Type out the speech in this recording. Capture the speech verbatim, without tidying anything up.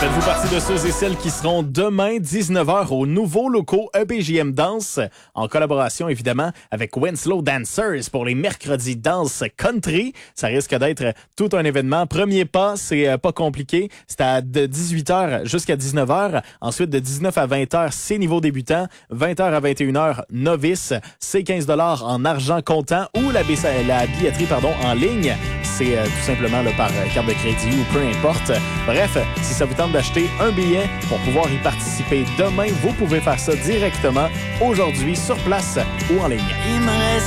Faites-vous partie de ceux et celles qui seront demain dix-neuf heures au nouveau locaux E P J M Danse, en collaboration évidemment avec Winslow Dancers pour les mercredis danse country. Ça risque d'être tout un événement. Premier pas, c'est euh, pas compliqué. C'est à de dix-huit heures jusqu'à dix-neuf heures. Ensuite, de dix-neuf à vingt heures, c'est niveau débutant. vingt heures à vingt et une heures, novice. C'est quinze dollars en argent comptant ou la, b- la billetterie pardon, en ligne. C'est euh, tout simplement là, par euh, carte de crédit ou peu importe. Bref, si ça vous tente d'acheter un billet pour pouvoir y participer demain, vous pouvez faire ça directement aujourd'hui sur place ou en ligne. Il me reste